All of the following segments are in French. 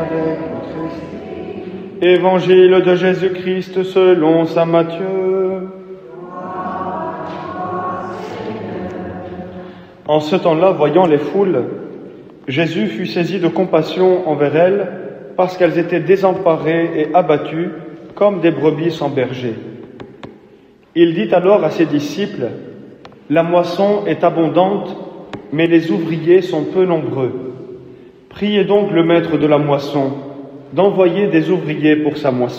avec le Christ. Évangile de Jésus-Christ selon saint Matthieu. En ce temps-là, voyant les foules, Jésus fut saisi de compassion envers elles, parce qu'elles étaient désemparées et abattues, comme des brebis sans berger. Il dit alors à ses disciples, « La moisson est abondante, mais les ouvriers sont peu nombreux. Priez donc le maître de la moisson d'envoyer des ouvriers pour sa moisson. »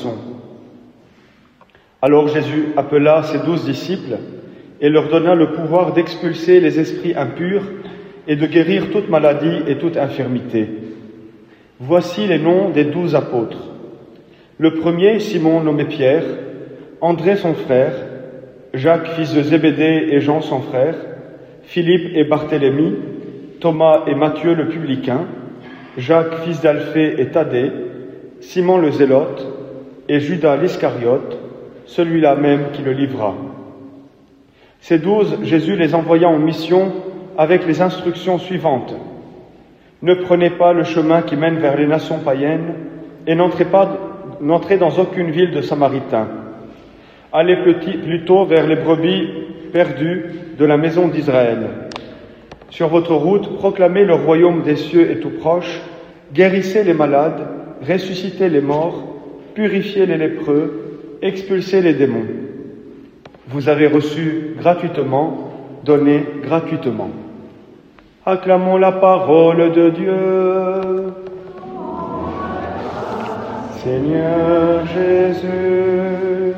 Alors Jésus appela ses 12 disciples et leur donna le pouvoir d'expulser les esprits impurs et de guérir toute maladie et toute infirmité. Voici les noms des 12 apôtres. Le premier, Simon nommé Pierre, André son frère, Jacques fils de Zébédée et Jean son frère, Philippe et Barthélemy, Thomas et Matthieu le publicain, Jacques fils d'Alphée et Thaddée, Simon le Zélote et Judas l'Iscariote, celui-là même qui le livra. Ces 12, Jésus les envoya en mission avec les instructions suivantes. Ne prenez pas le chemin qui mène vers les nations païennes et n'entrez dans aucune ville de Samaritains. Allez plutôt vers les brebis perdues de la maison d'Israël. Sur votre route, proclamez le royaume des cieux est tout proche, guérissez les malades, ressuscitez les morts, purifiez les lépreux, expulsez les démons. Vous avez reçu gratuitement, donnez gratuitement. Acclamons la parole de Dieu. Seigneur Jésus.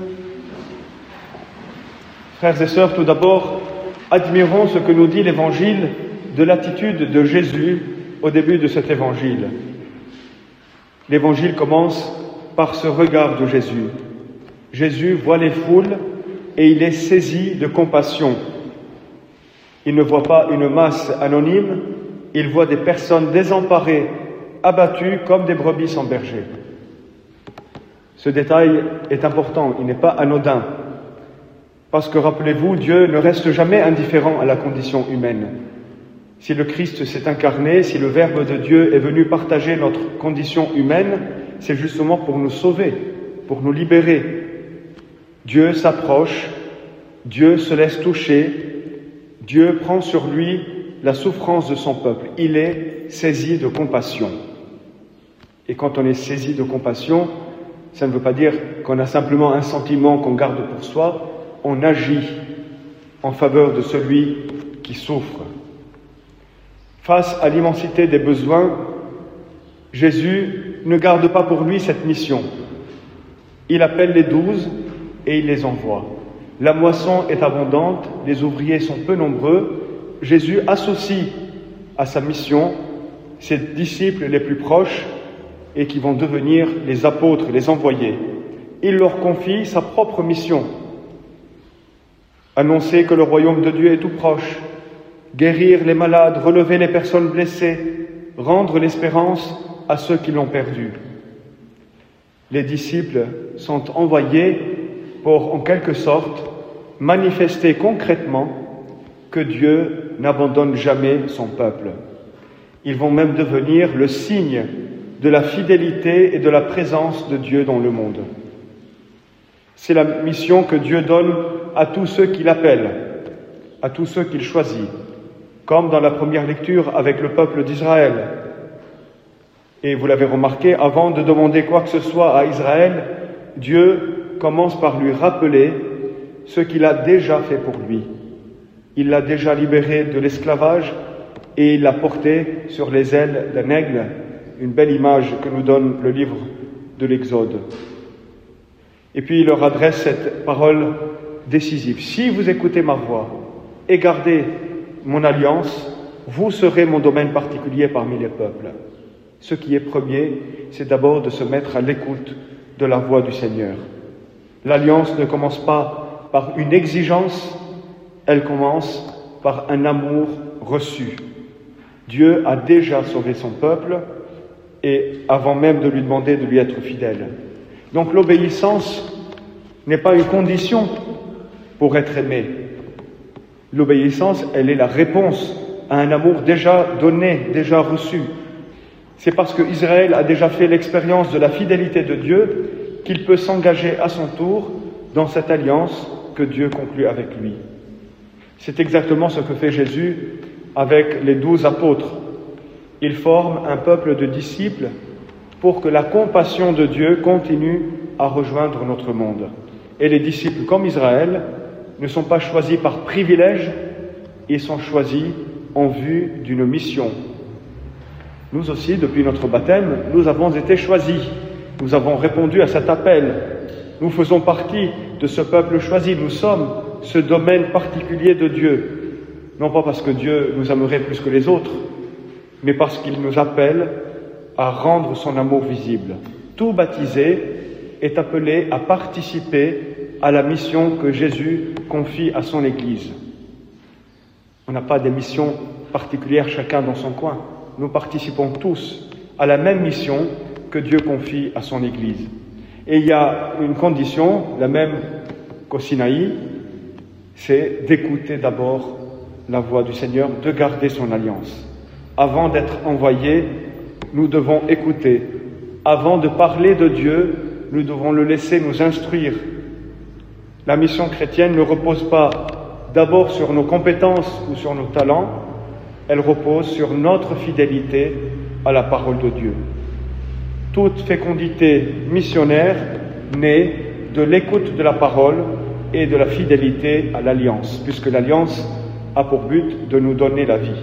Frères et sœurs, tout d'abord, admirons ce que nous dit l'Évangile de l'attitude de Jésus au début de cet Évangile. L'Évangile commence par ce regard de Jésus. Jésus voit les foules et il est saisi de compassion. Il ne voit pas une masse anonyme, il voit des personnes désemparées, abattues comme des brebis sans berger. Ce détail est important, il n'est pas anodin. Parce que, rappelez-vous, Dieu ne reste jamais indifférent à la condition humaine. Si le Christ s'est incarné, si le Verbe de Dieu est venu partager notre condition humaine, c'est justement pour nous sauver, pour nous libérer. Dieu s'approche, Dieu se laisse toucher, Dieu prend sur lui la souffrance de son peuple. Il est saisi de compassion. Et quand on est saisi de compassion, ça ne veut pas dire qu'on a simplement un sentiment qu'on garde pour soi, on agit en faveur de celui qui souffre. Face à l'immensité des besoins, Jésus ne garde pas pour lui cette mission. Il appelle les 12 et il les envoie. La moisson est abondante, les ouvriers sont peu nombreux. Jésus associe à sa mission ses disciples les plus proches et qui vont devenir les apôtres, les envoyés. Il leur confie sa propre mission. Annoncer que le royaume de Dieu est tout proche, guérir les malades, relever les personnes blessées, rendre l'espérance à ceux qui l'ont perdue. Les disciples sont envoyés pour, en quelque sorte, manifester concrètement que Dieu n'abandonne jamais son peuple. Ils vont même devenir le signe de la fidélité et de la présence de Dieu dans le monde. C'est la mission que Dieu donne à tous ceux qu'il appelle, à tous ceux qu'il choisit, comme dans la première lecture avec le peuple d'Israël. Et vous l'avez remarqué, avant de demander quoi que ce soit à Israël, Dieu commence par lui rappeler ce qu'il a déjà fait pour lui. Il l'a déjà libéré de l'esclavage et il l'a porté sur les ailes d'un aigle, une belle image que nous donne le livre de l'Exode. Et puis il leur adresse cette parole décisive. Si vous écoutez ma voix et gardez mon alliance, vous serez mon domaine particulier parmi les peuples. Ce qui est premier, c'est d'abord de se mettre à l'écoute de la voix du Seigneur. L'alliance ne commence pas par une exigence, elle commence par un amour reçu. Dieu a déjà sauvé son peuple et avant même de lui demander de lui être fidèle. Donc l'obéissance n'est pas une condition pour être aimé. L'obéissance, elle est la réponse à un amour déjà donné, déjà reçu. C'est parce qu'Israël a déjà fait l'expérience de la fidélité de Dieu qu'il peut s'engager à son tour dans cette alliance que Dieu conclut avec lui. C'est exactement ce que fait Jésus avec les 12 apôtres. Il forme un peuple de disciples pour que la compassion de Dieu continue à rejoindre notre monde. Et les disciples, comme Israël, ne sont pas choisis par privilège, ils sont choisis en vue d'une mission. Nous aussi, depuis notre baptême, nous avons été choisis. Nous avons répondu à cet appel. Nous faisons partie de ce peuple choisi. Nous sommes ce domaine particulier de Dieu. Non pas parce que Dieu nous aimerait plus que les autres, mais parce qu'il nous appelle à rendre son amour visible. Tout baptisé est appelé à participer à la mission que Jésus confie à son Église. On n'a pas des missions particulières chacun dans son coin. Nous participons tous à la même mission que Dieu confie à son Église. Et il y a une condition, la même qu'au Sinaï, c'est d'écouter d'abord la voix du Seigneur, de garder son alliance. Avant d'être envoyés, nous devons écouter. Avant de parler de Dieu, nous devons le laisser nous instruire. La mission chrétienne ne repose pas d'abord sur nos compétences ou sur nos talents, elle repose sur notre fidélité à la parole de Dieu. Toute fécondité missionnaire naît de l'écoute de la parole et de la fidélité à l'alliance, puisque l'alliance a pour but de nous donner la vie.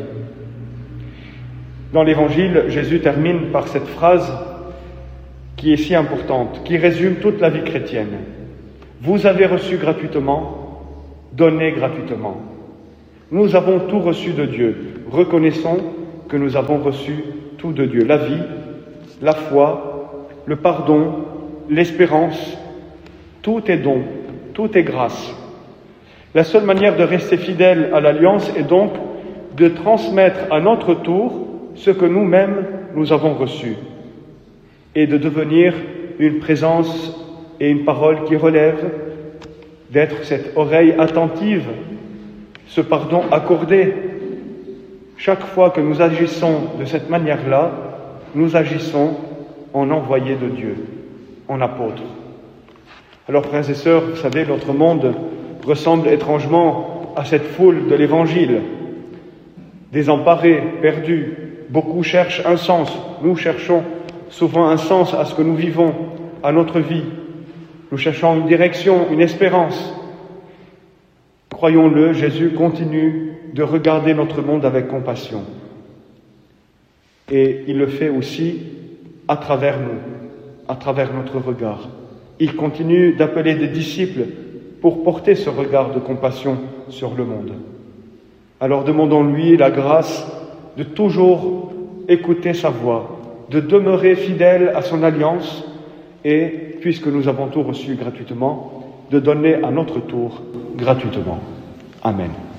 Dans l'Évangile, Jésus termine par cette phrase qui est si importante, qui résume toute la vie chrétienne. Vous avez reçu gratuitement, donnez gratuitement. Nous avons tout reçu de Dieu. Reconnaissons que nous avons reçu tout de Dieu. La vie, la foi, le pardon, l'espérance, tout est don, tout est grâce. La seule manière de rester fidèle à l'alliance est donc de transmettre à notre tour ce que nous-mêmes nous avons reçu et de devenir une présence et une parole qui relève, d'être cette oreille attentive, ce pardon accordé. Chaque fois que nous agissons de cette manière-là, nous agissons en envoyés de Dieu, en apôtres. Alors, frères et sœurs, vous savez, notre monde ressemble étrangement à cette foule de l'Évangile. Désemparés, perdus, beaucoup cherchent un sens. Nous cherchons souvent un sens à ce que nous vivons, à notre vie. Nous cherchons une direction, une espérance. Croyons-le, Jésus continue de regarder notre monde avec compassion. Et il le fait aussi à travers nous, à travers notre regard. Il continue d'appeler des disciples pour porter ce regard de compassion sur le monde. Alors demandons-lui la grâce de toujours écouter sa voix, de demeurer fidèle à son alliance et, puisque nous avons tout reçu gratuitement, de donner à notre tour gratuitement. Amen.